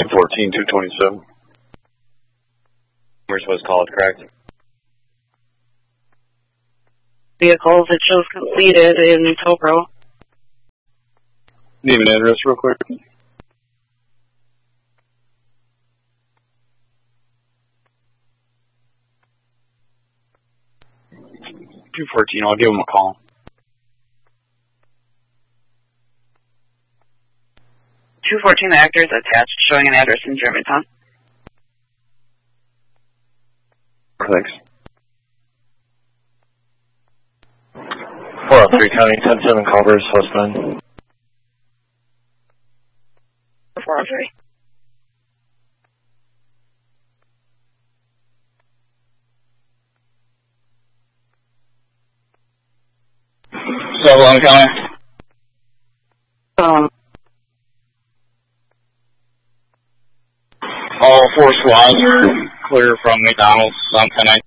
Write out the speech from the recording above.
214-227. We're supposed to call it, correct? Vehicles, it shows completed in Tobro. Name and address real quick. I'll give him a call. 214 actors attached, showing an address in Germantown. Thanks. 403 County, 10-7 Culver's, Westman. 403. Sutherland County. All 4 squads are clear from McDonald's on 10-9.